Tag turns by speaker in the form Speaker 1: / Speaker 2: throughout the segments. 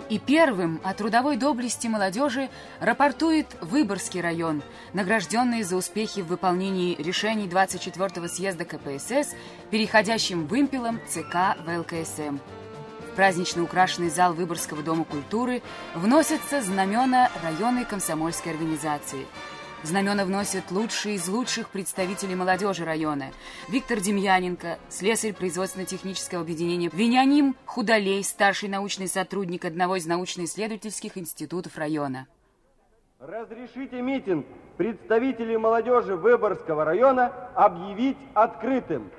Speaker 1: И первым о трудовой доблести молодежи рапортует Выборгский район, награжденный за успехи в выполнении решений 24-го съезда КПСС, переходящим вымпелом ЦК ВЛКСМ. В празднично украшенный зал Выборгского дома культуры вносятся знамена районной комсомольской организации. Знамена вносят лучшие из лучших представителей молодежи района. Виктор Демьяненко, слесарь производственно-технического объединения, Вениамин Худолей, старший научный сотрудник одного из научно-исследовательских институтов района.
Speaker 2: Разрешите митинг представителей молодежи Выборгского района объявить открытым.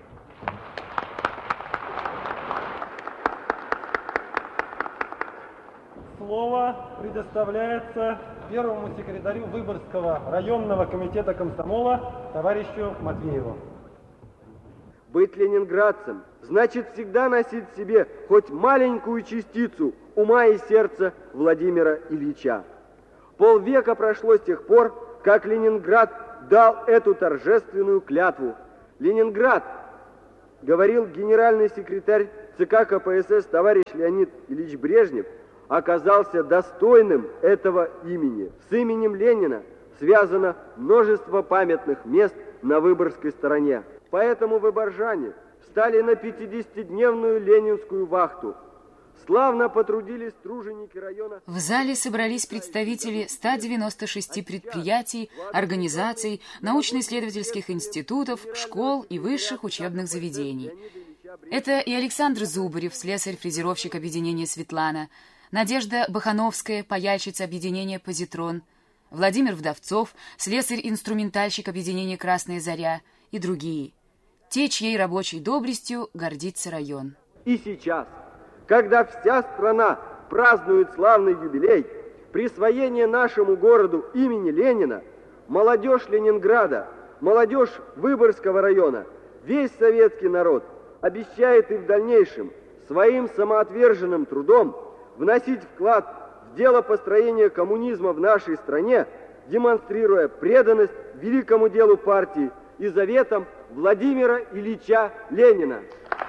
Speaker 3: Слово предоставляется первому секретарю Выборгского районного комитета комсомола товарищу Матвееву.
Speaker 2: Быть ленинградцем значит всегда носить в себе хоть маленькую частицу ума и сердца Владимира Ильича. Полвека прошло с тех пор, как Ленинград дал эту торжественную клятву. Ленинград, говорил генеральный секретарь ЦК КПСС товарищ Леонид Ильич Брежнев, оказался достойным этого имени. С именем Ленина связано множество памятных мест на Выборгской стороне. Поэтому выборжане встали на 50-дневную ленинскую вахту. Славно потрудились труженики района.
Speaker 1: В зале собрались представители 196 предприятий, организаций, научно-исследовательских институтов, школ и высших учебных заведений. Это и Александр Зубарев, слесарь-фрезеровщик объединения «Светлана», Надежда Бахановская, паяльщица объединения «Позитрон», Владимир Вдовцов, слесарь-инструментальщик объединения «Красная заря» и другие. Те, чьей рабочей доблестью гордится район.
Speaker 2: И сейчас, когда вся страна празднует славный юбилей, присвоение нашему городу имени Ленина, молодежь Ленинграда, молодежь Выборгского района, весь советский народ обещает и в дальнейшем своим самоотверженным трудом вносить вклад в дело построения коммунизма в нашей стране, демонстрируя преданность великому делу партии и заветам Владимира Ильича Ленина.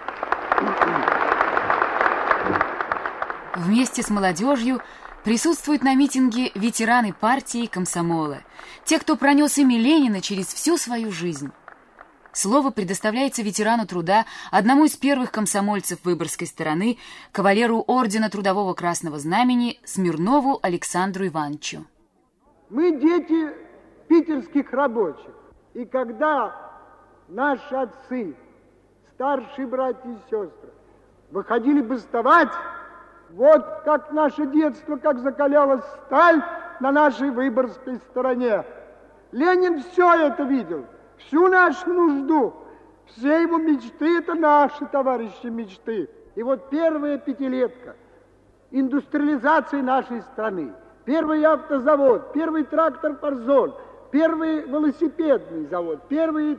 Speaker 1: Вместе с молодежью присутствуют на митинге ветераны партии и комсомола, те, кто пронес имя Ленина через всю свою жизнь. Слово предоставляется ветерану труда, одному из первых комсомольцев Выборгской стороны, кавалеру ордена Трудового Красного Знамени Смирнову Александру Ивановичу.
Speaker 4: Мы дети питерских рабочих. И когда наши отцы, старшие братья и сестры, выходили бастовать, вот как наше детство, как закалялась сталь на нашей Выборгской стороне. Ленин все это видел. Всю нашу нужду, все его мечты, это наши, товарищи, мечты. И вот первая пятилетка индустриализации нашей страны, первый автозавод, первый трактор «Парзон», первый велосипедный завод, первый.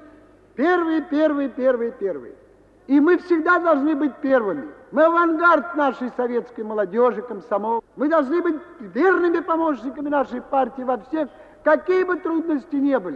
Speaker 4: И мы всегда должны быть первыми. Мы авангард нашей советской молодежи, комсомол. Мы должны быть верными помощниками нашей партии во всех, какие бы трудности ни были.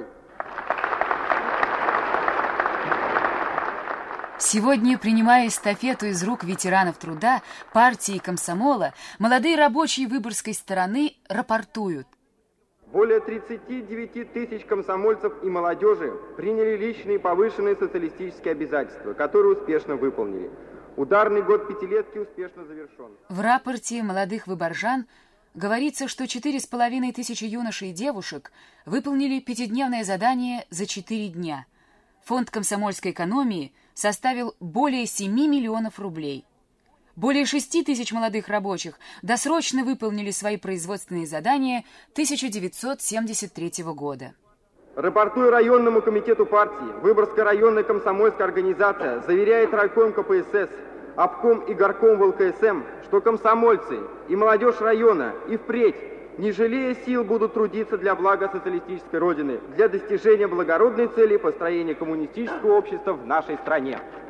Speaker 1: Сегодня, принимая эстафету из рук ветеранов труда, партии и комсомола, молодые рабочие Выборгской стороны рапортуют.
Speaker 5: Более 39 тысяч комсомольцев и молодежи приняли личные повышенные социалистические обязательства, которые успешно выполнили. Ударный год пятилетки успешно завершен.
Speaker 1: В рапорте молодых выборжан говорится, что 4500 юношей и девушек выполнили пятидневное задание за 4 дня. Фонд комсомольской экономии составил более 7 миллионов рублей. Более 6 тысяч молодых рабочих досрочно выполнили свои производственные задания 1973 года.
Speaker 5: Рапортуя районному комитету партии, Выборгская районная комсомольская организация заверяет райком КПСС, обком и горком ВЛКСМ, что комсомольцы и молодежь района и впредь, не жалея сил, будут трудиться для блага социалистической Родины, для достижения благородной цели построения коммунистического общества в нашей стране.